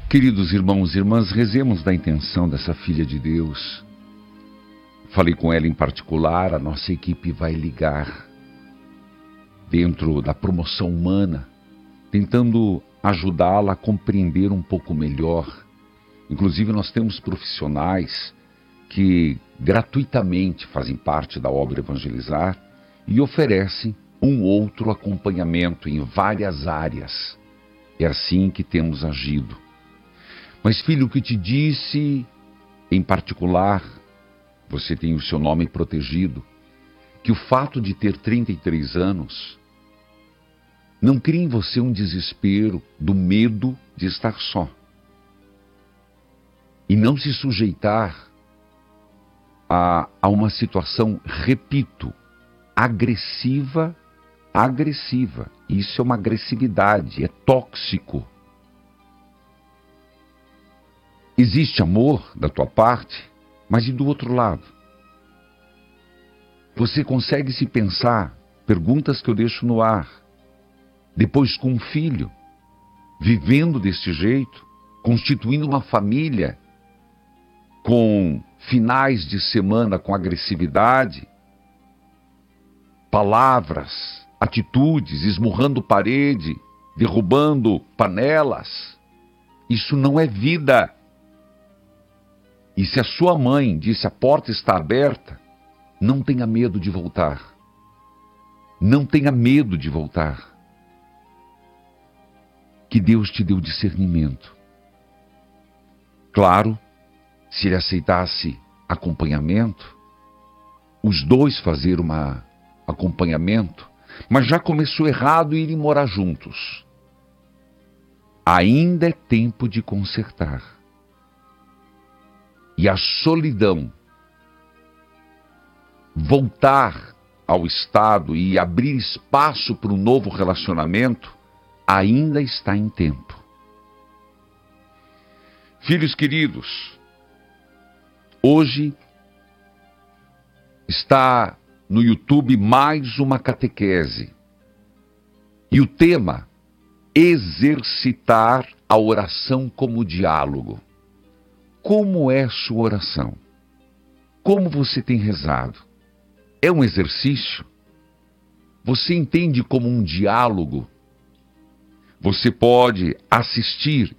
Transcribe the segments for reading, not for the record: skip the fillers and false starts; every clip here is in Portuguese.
Queridos irmãos e irmãs, rezemos da intenção dessa filha de Deus. Falei com ela em particular, a nossa equipe vai ligar dentro da promoção humana, tentando ajudá-la a compreender um pouco melhor. Inclusive nós temos profissionais que gratuitamente fazem parte da obra Evangelizar e oferecem um outro acompanhamento em várias áreas. É assim que temos agido. Mas filho, o que te disse, em particular, você tem o seu nome protegido, que o fato de ter 33 anos não cria em você um desespero do medo de estar só. E não se sujeitar a uma situação, repito, agressiva. Isso é uma agressividade, é tóxico. Existe amor da tua parte, mas e do outro lado? Você consegue se pensar, perguntas que eu deixo no ar, depois com um filho, vivendo deste jeito, constituindo uma família, com finais de semana com agressividade, palavras, atitudes, esmurrando parede, derrubando panelas. Isso não é vida. E se a sua mãe disse a porta está aberta, não tenha medo de voltar. Não tenha medo de voltar. Que Deus te deu discernimento. Claro, se ele aceitasse acompanhamento, os dois fazer um acompanhamento, mas já começou errado irem morar juntos. Ainda é tempo de consertar. E a solidão, voltar ao estado e abrir espaço para um novo relacionamento, ainda está em tempo. Filhos queridos, hoje está no YouTube mais uma catequese. E o tema, exercitar a oração como diálogo. Como é sua oração? Como você tem rezado? É um exercício? Você entende como um diálogo? Você pode assistir,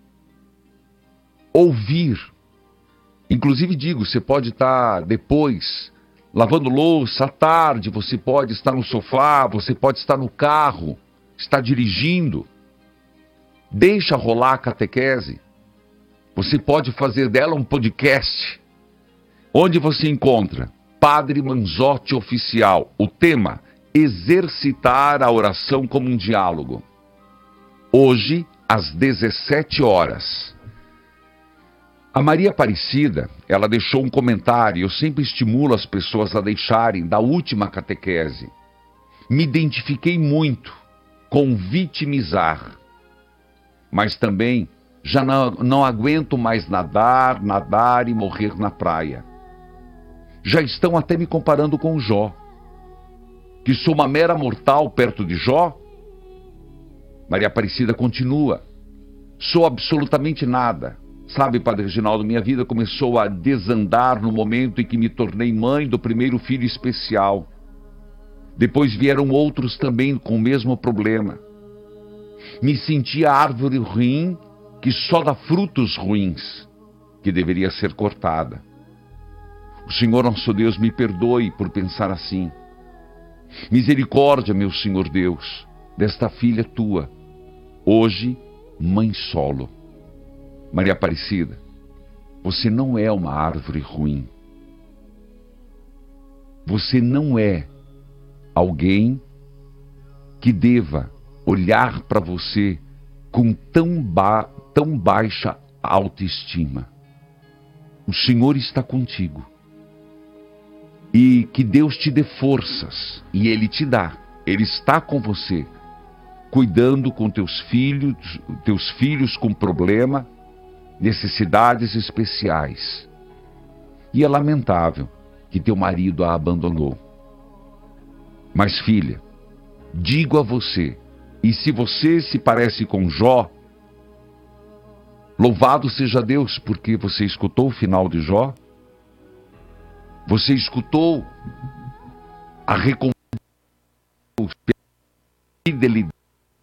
ouvir. Inclusive digo, você pode estar depois lavando louça à tarde, você pode estar no sofá, você pode estar no carro, está dirigindo. Deixa rolar a catequese. Você pode fazer dela um podcast. Onde você encontra Padre Manzotti Oficial. O tema, exercitar a oração como um diálogo. Hoje, às 17 horas. A Maria Aparecida, ela deixou um comentário. Eu sempre estimulo as pessoas a deixarem da última catequese. Me identifiquei muito com vitimizar. Mas também já não aguento mais nadar e morrer na praia. Já estão até me comparando com Jó. Que sou uma mera mortal perto de Jó? Maria Aparecida continua. Sou absolutamente nada. Sabe, Padre Reginaldo, minha vida começou a desandar no momento em que me tornei mãe do primeiro filho especial. Depois vieram outros também com o mesmo problema. Me sentia árvore ruim que só dá frutos ruins, que deveria ser cortada. O Senhor nosso Deus me perdoe por pensar assim. Misericórdia, meu Senhor Deus, desta filha tua, hoje mãe solo. Maria Aparecida, você não é uma árvore ruim. Você não é alguém que deva olhar para você com tão baixa autoestima. O Senhor está contigo. E que Deus te dê forças. E Ele te dá. Ele está com você. Cuidando com teus filhos com problema, necessidades especiais. E é lamentável que teu marido a abandonou. Mas filha, digo a você, e se você se parece com Jó, Louvado seja Deus, porque você escutou o final de Jó? Você escutou a recompensa pela fidelidade?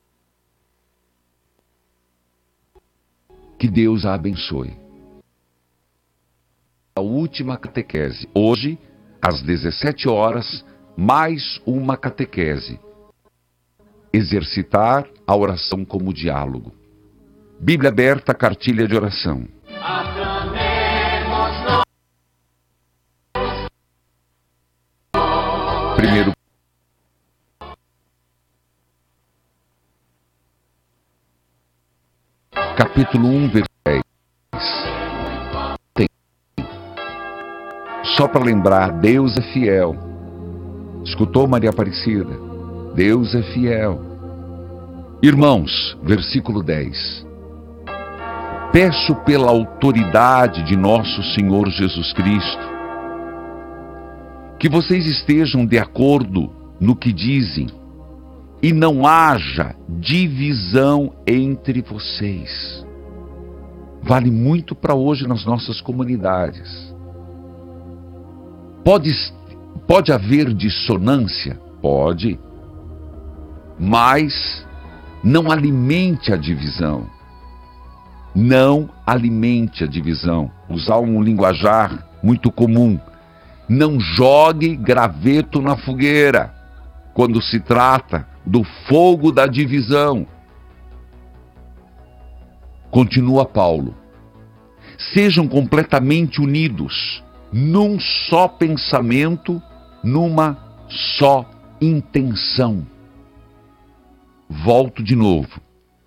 Que Deus a abençoe. A última catequese. Hoje, às 17 horas, mais uma catequese. Exercitar a oração como diálogo. Bíblia aberta, cartilha de oração. Primeiro. Capítulo 1, versículo 10. Só para lembrar, Deus é fiel. Escutou, Maria Aparecida? Deus é fiel. Irmãos, versículo 10. Peço pela autoridade de nosso Senhor Jesus Cristo, que vocês estejam de acordo no que dizem, e não haja divisão entre vocês. Vale muito para hoje nas nossas comunidades. Pode haver dissonância? Pode. Mas não alimente a divisão. Não alimente a divisão. Usar um linguajar muito comum. Não jogue graveto na fogueira quando se trata do fogo da divisão. Continua Paulo. Sejam completamente unidos num só pensamento, numa só intenção. Volto de novo.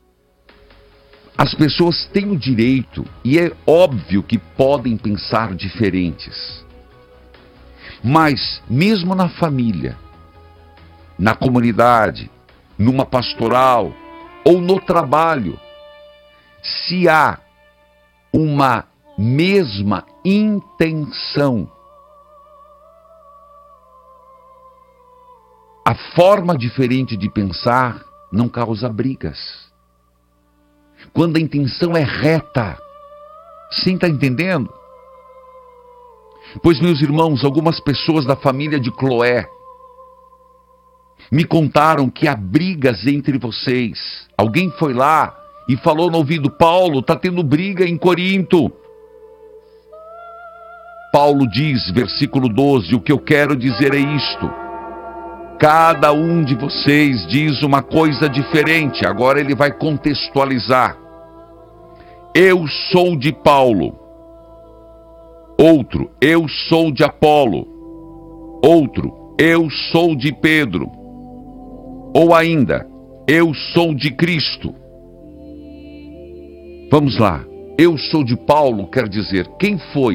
As pessoas têm o direito, e é óbvio que podem pensar diferentes. Mas, mesmo na família, na comunidade, numa pastoral ou no trabalho, se há uma mesma intenção, a forma diferente de pensar não causa brigas. Quando a intenção é reta, sim, está entendendo? Pois, meus irmãos, algumas pessoas da família de Cloé me contaram que há brigas entre vocês. Alguém foi lá e falou no ouvido: Paulo, está tendo briga em Corinto. Paulo diz, versículo 12, o que eu quero dizer é isto: cada um de vocês diz uma coisa diferente. Agora ele vai contextualizar. Eu sou de Paulo. Outro, eu sou de Apolo. Outro, eu sou de Pedro. Ou ainda, eu sou de Cristo. Vamos lá. Eu sou de Paulo quer dizer, quem foi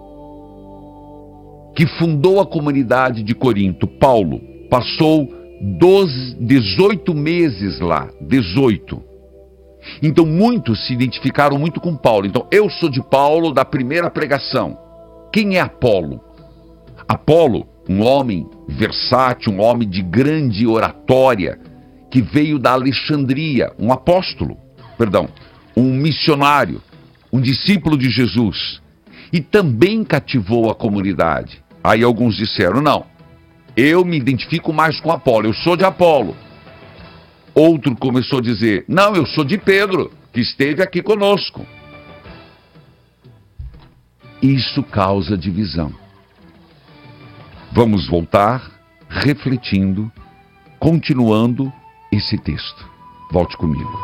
que fundou a comunidade de Corinto? Paulo. Passou 18 meses lá. 18. Então muitos se identificaram muito com Paulo. Então eu sou de Paulo da primeira pregação. Quem é Apolo? Apolo, um homem versátil, um homem de grande oratória, que veio da Alexandria, um apóstolo, um missionário, um discípulo de Jesus, e também cativou a comunidade. Aí alguns disseram, não, eu me identifico mais com Apolo, eu sou de Apolo. Outro começou a dizer, não, eu sou de Pedro, que esteve aqui conosco. Isso causa divisão. Vamos voltar refletindo, continuando esse texto. Volte comigo.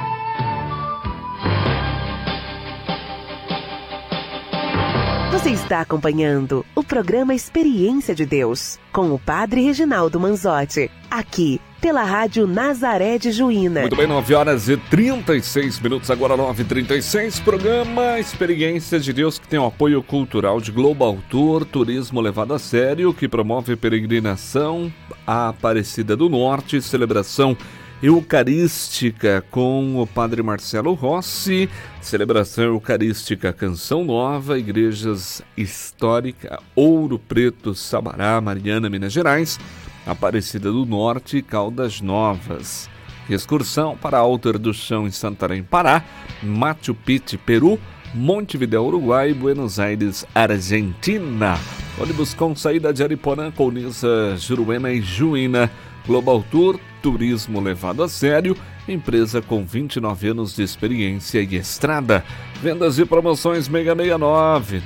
Você está acompanhando o programa Experiência de Deus, com o Padre Reginaldo Manzotti, aqui pela Rádio Nazaré de Juína. Muito bem, 9h36, agora 9h36, programa Experiência de Deus, que tem o apoio cultural de Global Tour, turismo levado a sério, que promove peregrinação à Aparecida do Norte, celebração eucarística com o Padre Marcelo Rossi, celebração eucarística Canção Nova, igrejas histórica Ouro Preto, Sabará, Mariana, Minas Gerais, Aparecida do Norte e Caldas Novas. Excursão para Alter do Chão em Santarém, Pará, Machu Picchu, Peru, Montevidéu, Uruguai e Buenos Aires, Argentina. Ônibus com saída de Ariporã, Colniza, Juruena e Juína. Global Tour, turismo levado a sério, empresa com 29 anos de experiência e estrada. Vendas e promoções 669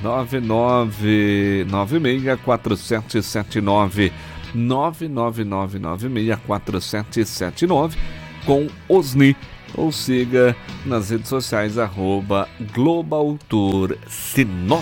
99964779 999964779 com Osni, ou siga nas redes sociais @Global Tour Sinop.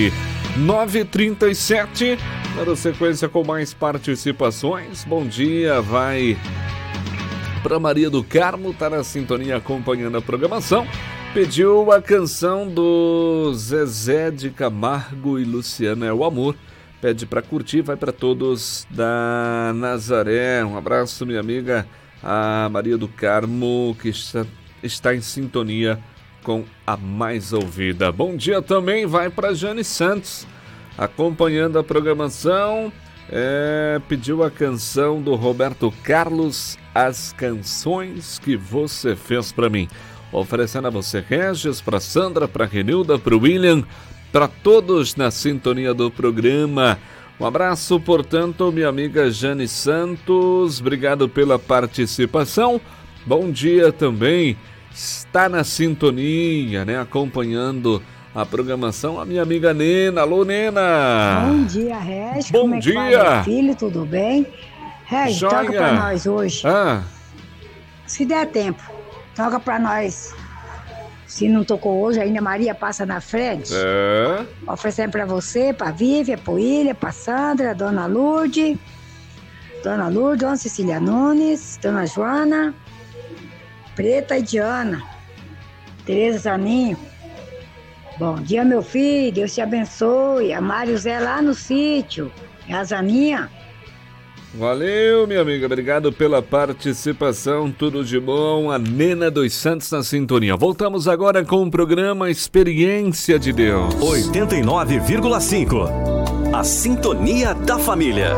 9h37, dando sequência com mais participações. Bom dia, vai para Maria do Carmo, está na sintonia acompanhando a programação. Pediu a canção do Zezé de Camargo e Luciana É o Amor. Pede para curtir, vai para todos da Nazaré. Um abraço, minha amiga, a Maria do Carmo, que está em sintonia com a mais ouvida. Bom dia também vai para Jane Santos, acompanhando a programação. Pediu a canção do Roberto Carlos, As Canções que Você Fez Para Mim. Oferecendo a você, Regis, para Sandra, para Renilda, para William, para todos na sintonia do programa. Um abraço, portanto, minha amiga Jane Santos, obrigado pela participação. Bom dia também, está na sintonia, né, acompanhando a programação, a minha amiga Nena. Alô, Nena! Bom dia, Regis. Bom como é dia! Que vai, meu filho, tudo bem? Regis, toca pra nós hoje. Se der tempo, toca pra nós. Se não tocou hoje, ainda Maria passa na frente. Oferecendo pra você, pra Vívia, pro William, pra Sandra, Dona Lourdes, Dona Cecília Nunes, Dona Joana, Preta e Diana, Tereza Zaninho. Bom dia, meu filho, Deus te abençoe. A Mário Zé lá no sítio, é a Zaninha. Valeu, minha amiga, obrigado pela participação, tudo de bom. A Nena dos Santos na sintonia. Voltamos agora com o programa Experiência de Deus 89,5. A sintonia da família.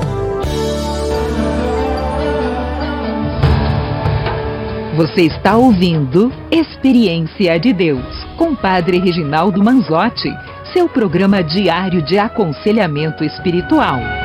Você está ouvindo Experiência de Deus com Padre Reginaldo Manzotti, seu programa diário de aconselhamento espiritual.